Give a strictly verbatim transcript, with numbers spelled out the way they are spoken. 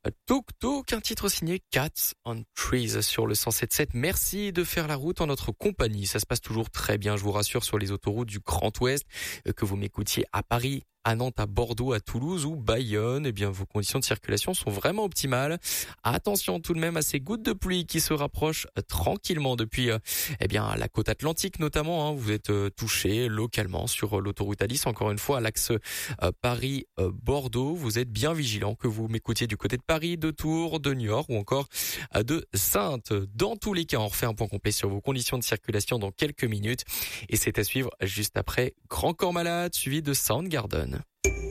Tuk Tuk, un titre signé Cats on Trees sur le cent sept sept. Merci de faire la route en notre compagnie. Ça se passe toujours très bien, je vous rassure, sur les autoroutes du Grand Ouest, que vous m'écoutiez à Paris, à Nantes, à Bordeaux, à Toulouse ou Bayonne. Eh bien, vos conditions de circulation sont vraiment optimales. Attention tout de même à ces gouttes de pluie qui se rapprochent tranquillement depuis, euh, eh bien, la côte atlantique notamment. Hein. Vous êtes euh, touché localement sur l'autoroute A dix. Encore une fois, à l'axe euh, Paris-Bordeaux. Vous êtes bien vigilant, que vous m'écoutiez du côté de Paris, de Tours, de Niort ou encore euh, de Saintes. Dans tous les cas, on refait un point complet sur vos conditions de circulation dans quelques minutes. Et c'est à suivre juste après Grand Corps Malade, suivi de Soundgarden.